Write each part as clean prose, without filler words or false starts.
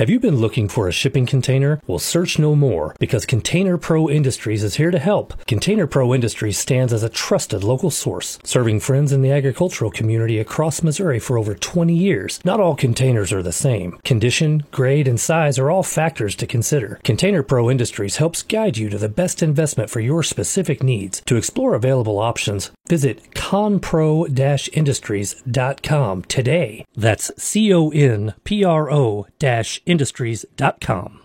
Have you been looking for a shipping container? Well, search no more, because Container Pro Industries is here to help. Container Pro Industries stands as a trusted local source, serving friends in the agricultural community across Missouri for over 20 years. Not all containers are the same. Condition, grade, and size are all factors to consider. Container Pro Industries helps guide you to the best investment for your specific needs. To explore available options, visit conpro-industries.com today. That's CONPRO-industries.com.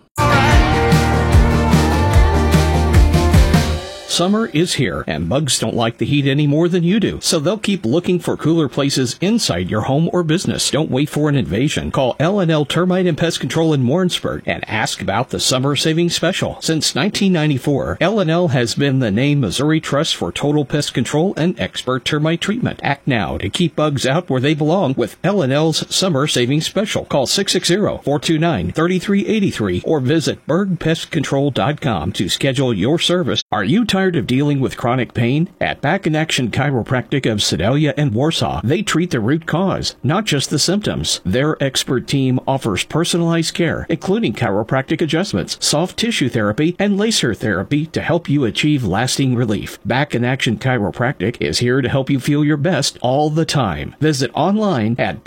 Summer is here, and bugs don't like the heat any more than you do, so they'll keep looking for cooler places inside your home or business. Don't wait for an invasion. Call L&L Termite and Pest Control in Warrensburg and ask about the Summer Savings Special. Since 1994, L&L has been the name Missouri trusts for total pest control and expert termite treatment. Act now to keep bugs out where they belong with L&L's Summer Savings Special. Call 660-429-3383 or visit bergpestcontrol.com to schedule your service. Are you tired of dealing with chronic pain? At Back in Action Chiropractic of Sedalia and Warsaw, they treat the root cause, not just the symptoms. Their expert team offers personalized care, including chiropractic adjustments, soft tissue therapy, and laser therapy to help you achieve lasting relief. Back in Action Chiropractic is here to help you feel your best all the time. Visit online at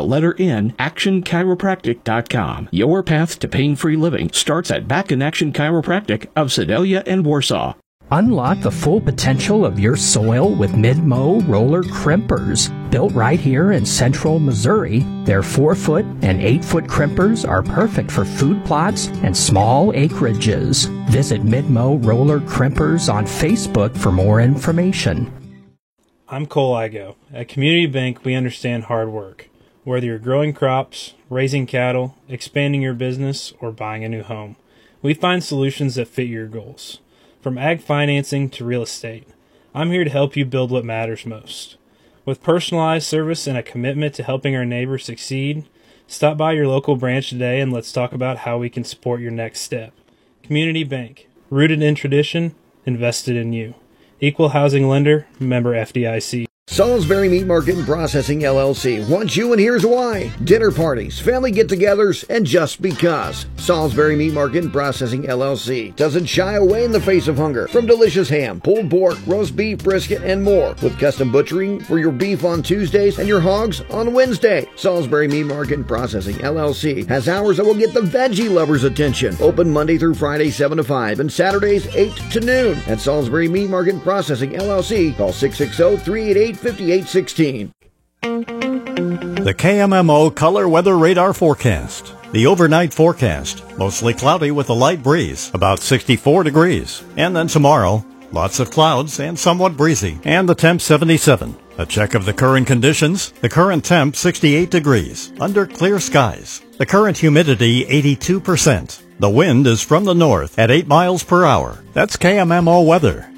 actionchiropractic.com. Your path to pain-free living starts at Back in Action Chiropractic of Sedalia and Warsaw. Unlock the full potential of your soil with Mid-Mow roller crimpers. Built right here in central Missouri, their 4-foot and 8-foot crimpers are perfect for food plots and small acreages. Visit Mid-Mow roller crimpers on Facebook for more information. I'm Cole Igo. At Community Bank, we understand hard work. Whether you're growing crops, raising cattle, expanding your business, or buying a new home, we find solutions that fit your goals. From ag financing to real estate, I'm here to help you build what matters most. With personalized service and a commitment to helping our neighbors succeed, stop by your local branch today and let's talk about how we can support your next step. Community Bank, rooted in tradition, invested in you. Equal housing lender, member FDIC. Salisbury Meat Market and Processing LLC wants you, and here's why. Dinner parties, family get-togethers, and just because. Salisbury Meat Market and Processing LLC doesn't shy away in the face of hunger. From delicious ham, pulled pork, roast beef, brisket, and more. With custom butchering for your beef on Tuesdays and your hogs on Wednesday. Salisbury Meat Market and Processing LLC has hours that will get the veggie lovers' attention. Open Monday through Friday 7 to 5 and Saturdays 8 to noon. At Salisbury Meat Market and Processing LLC, call 660-388-5816. The KMMO Color Weather Radar Forecast. The overnight forecast, mostly cloudy with a light breeze, about 64 degrees. And then tomorrow, lots of clouds and somewhat breezy, and the temp 77. A check of the current conditions, the current temp 68 degrees, under clear skies. The current humidity 82%. The wind is from the north at 8 miles per hour. That's KMMO weather.